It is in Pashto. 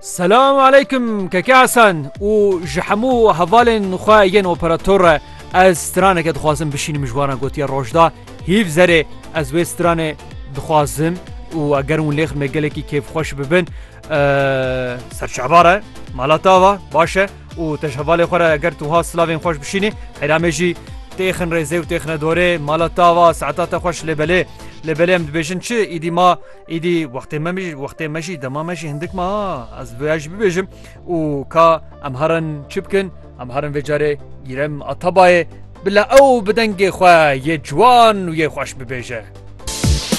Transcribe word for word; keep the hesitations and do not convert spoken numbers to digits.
سلام علیکم ککی حسن و جحمو هوالن خواه ین اپراتور از سترانه که دخوازم بشینی مجوارن گوتی روشدا هیف زره از وی سترانه دخوازم و اگر اون لیخ مگله کی کیف خوش ببن سرشعباره مالاتاوا باشه و تشهواله خوره اگر توها سلاوین خوش بشینی حرامه جی تیخن ریزه و تیخن دوره مالاتاوا ساعتات خوش لبله لبله هم دبیشن چه ایدی ما ایدی وقتی ممیش وقتی مشی دما مشی هندک ما از ویاج ببیشم و کا ام هرن چی بکن ام هرن وجاره گیرم اتبای بلا او بدنگ خواه یه جوان و یه خوش ببیشه